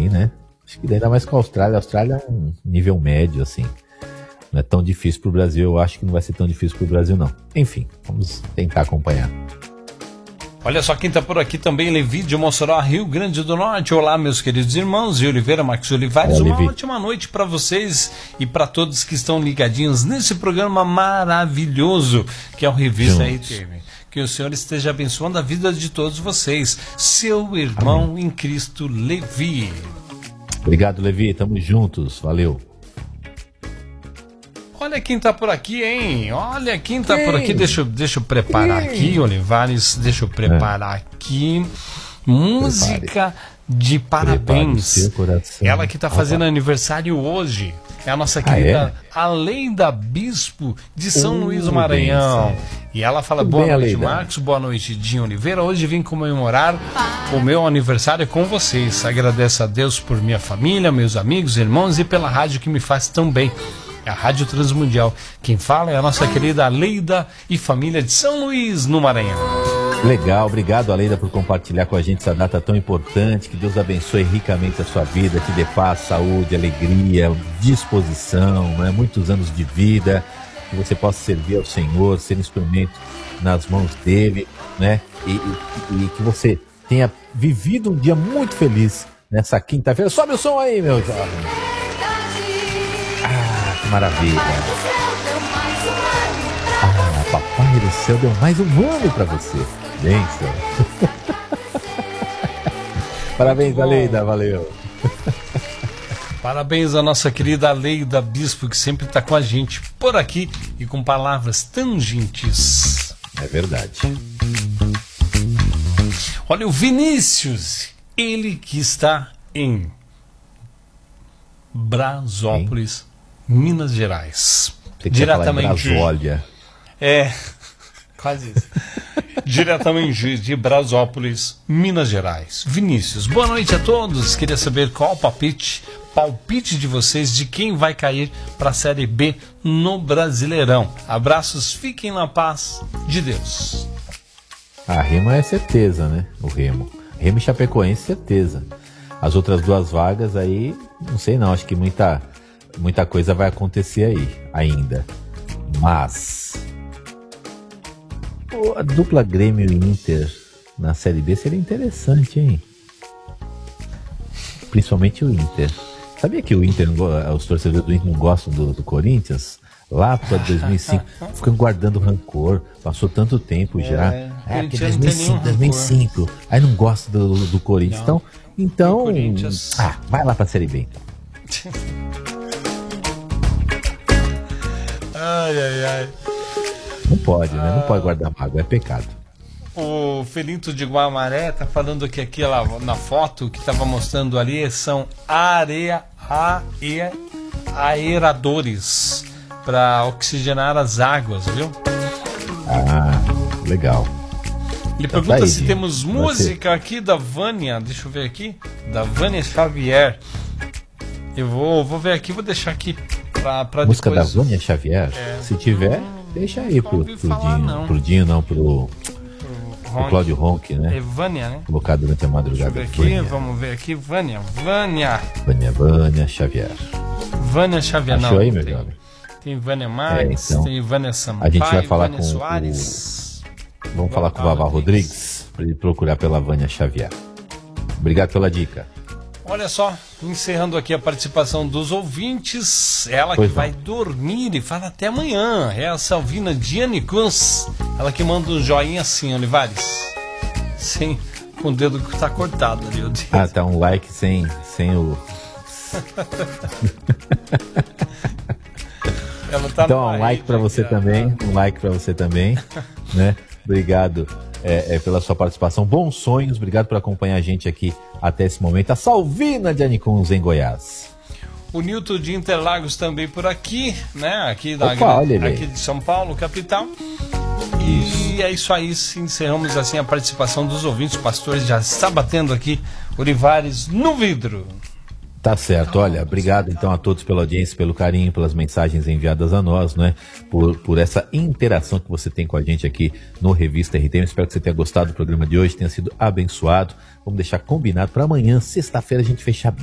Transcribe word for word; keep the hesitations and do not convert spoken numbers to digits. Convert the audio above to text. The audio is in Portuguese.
assim, né? Acho que ainda mais com a Austrália. A Austrália é um nível médio, assim. Não é tão difícil pro Brasil. Eu acho que não vai ser tão difícil pro Brasil, não. Enfim, vamos tentar acompanhar. Olha só quem está por aqui também, Levi de Mossoró, Rio Grande do Norte. Olá, meus queridos irmãos, e Oliveira, Marcos Olivares. Olá, uma Levi. Ótima noite para vocês e para todos que estão ligadinhos nesse programa maravilhoso que é o Revista R T M. Que o Senhor esteja abençoando a vida de todos vocês. Seu irmão Amém. Em Cristo, Levi. Obrigado, Levi. Tamo juntos. Valeu. Olha quem tá por aqui, hein? Olha quem tá quem? por aqui. Deixa, eu, deixa eu preparar quem? aqui, Olivares. Deixa eu preparar é. aqui. Música Prepare. de parabéns. Ela que tá fazendo Opa. aniversário hoje. É a nossa querida ah, é? Aleida Bispo de São uh, Luís do Maranhão. Bem, e ela fala, Tudo boa bem, noite, Aleida. Marcos, boa noite, Dinho Oliveira. Hoje vim comemorar o meu aniversário com vocês. Agradeço a Deus por minha família, meus amigos, irmãos e pela rádio que me faz tão bem. É a Rádio Transmundial. Quem fala é a nossa querida Aleida e família de São Luís, no Maranhão. Legal, obrigado, Aleida, por compartilhar com a gente essa data tão importante. Que Deus abençoe ricamente a sua vida, te dê paz, saúde, alegria, disposição, né? Muitos anos de vida, que você possa servir ao Senhor, ser instrumento nas mãos dele, né? E, e, e que você tenha vivido um dia muito feliz nessa quinta-feira. Sobe o som aí, meu jovem. Ah, que maravilha. Ah, papai do céu deu mais um ano pra você. Bênção. Parabéns, Aleida, valeu. Parabéns à nossa querida Aleida Bispo, que sempre está com a gente por aqui e com palavras tão gentis. É verdade. Olha o Vinícius, ele que está em Brasópolis, em Minas Gerais. Você diretamente. Brasólia. É, quase isso. Diretamente de Brasópolis, Minas Gerais. Vinícius, boa noite a todos. Queria saber qual o palpite, palpite de vocês de quem vai cair para a Série B no Brasileirão. Abraços, fiquem na paz de Deus. A Remo é certeza, né? O Remo. Remo e Chapecoense, certeza. As outras duas vagas aí, não sei não, acho que muita, muita coisa vai acontecer aí ainda. Mas a dupla Grêmio e Inter na Série B seria interessante, hein? Principalmente o Inter. Sabia que o Inter, os torcedores do Inter não gostam do, do Corinthians? Lá para dois mil e cinco, ficam guardando rancor. Passou tanto tempo já. É, é porque dois mil e cinco, dois mil e cinco. Aí não gosta do, do Corinthians. Não. Então, então Corinthians... ah, vai lá para a Série B. Então. Ai, ai, ai. Não pode, né? Não pode guardar mágoa, é pecado. O Felinto de Guamaré tá falando que aqui lá, na foto que tava mostrando ali são areia, ae, aeradores para oxigenar as águas, viu? Ah, legal. Ele então pergunta tá aí, se temos música aqui da Vânia, deixa eu ver aqui, da Vânia Xavier. Eu vou, vou ver aqui, vou deixar aqui pra, pra música depois. Da Vânia Xavier? É. Se tiver, hum, deixa aí pro, pro falar, Dinho. Não. Pro Dinho, não, pro, pro Cláudio Ronck, né? É Vânia, né? Colocado durante a madrugada. Deixa eu ver aqui, vamos ver aqui. Vânia, Vânia. Vânia, Vânia Xavier. Vânia Xavier, Achou não. aí, meu tem, jovem? Tem Vânia Marques, é, então, tem Vânia Sampaio, a gente vai falar Vânia com Soares. O, vamos falar com o Vavá Rodrigues, Rodrigues para ele procurar pela Vânia Xavier. Obrigado pela dica. Olha só, encerrando aqui a participação dos ouvintes, ela pois que não. vai dormir e fala até amanhã, é a Salvina Diane Kunz, ela que manda um joinha assim, Olivares, sem, com o dedo que tá cortado ali, o dedo. Ah, tá, um like sem, sem o... ela tá então, um like para você também, um like para você também, né? Obrigado. É, é, pela sua participação, bons sonhos, obrigado por acompanhar a gente aqui até esse momento. A Salvina de Anicuns em Goiás. O Nilton de Interlagos também por aqui, né? Aqui, da, Opa, olha aqui de São Paulo, capital. Isso. E é isso aí, encerramos assim a participação dos ouvintes. O pastor já está batendo aqui, Olivares no vidro. Tá certo, olha, obrigado então a todos pela audiência, pelo carinho, pelas mensagens enviadas a nós, né? Por, por essa interação que você tem com a gente aqui no Revista R T M. Espero que você tenha gostado do programa de hoje, tenha sido abençoado. Vamos deixar combinado para amanhã, sexta-feira, a gente fechar